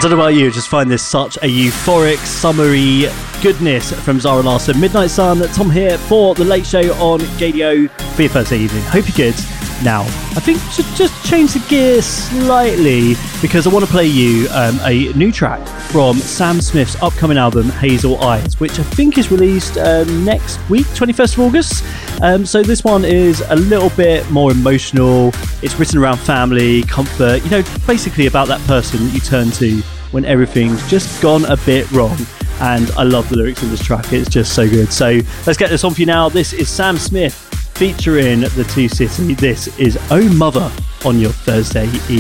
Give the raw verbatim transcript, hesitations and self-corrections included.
don't know about you, just find this such a euphoric, summery goodness from Zara Larsson. Midnight Sun, Tom here for The Late Show on Gadio for your Thursday evening. Hope you're good. Now, I think we should just change the gear slightly because I want to play you um, a new track from Sam Smith's upcoming album, Hazel Eyes, which I think is released um, next week, twenty-first of August. Um, so this one is a little bit more emotional. It's written around family, comfort, you know, basically about that person that you turn to when everything's just gone a bit wrong. And I love the lyrics of this track. It's just so good. So let's get this on for you now. This is Sam Smith featuring The Two City. This is Oh Mother on your Thursday evening.